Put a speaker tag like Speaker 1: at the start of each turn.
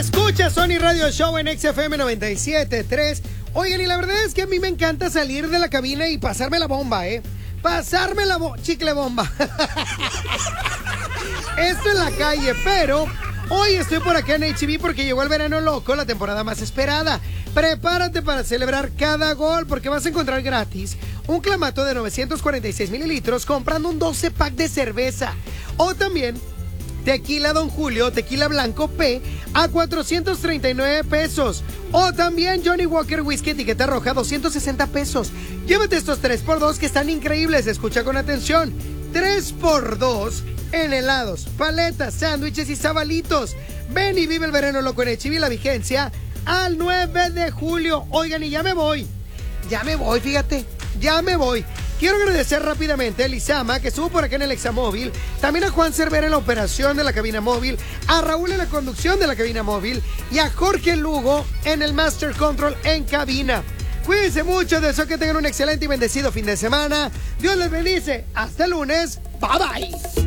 Speaker 1: Escucha Sony Radio Show en XFM 97.3. Oigan, y la verdad es que a mí me encanta salir de la cabina y pasarme la bomba, Pasarme la chicle bomba. Esto en la calle, pero hoy estoy por acá en HB porque llegó el verano loco, la temporada más esperada. Prepárate para celebrar cada gol porque vas a encontrar gratis un clamato de 946 mililitros comprando un 12 pack de cerveza. O también tequila Don Julio, tequila blanco P a 439 pesos. O también Johnny Walker Whisky etiqueta roja 260 pesos. Llévate estos 3x2 que están increíbles. Escucha con atención. 3x2 en helados, paletas, sándwiches y sabalitos. Ven y vive el verano loco en HB, la vigencia al 9 de julio. Oigan, y ya me voy, fíjate, ya me voy. Quiero agradecer rápidamente a Elisama, que estuvo por acá en el Examóvil, también a Juan Cervera en la operación de la cabina móvil, a Raúl en la conducción de la cabina móvil y a Jorge Lugo en el Master Control en cabina. Cuídense mucho, deseo que tengan un excelente y bendecido fin de semana. Dios les bendice. Hasta el lunes. Bye bye.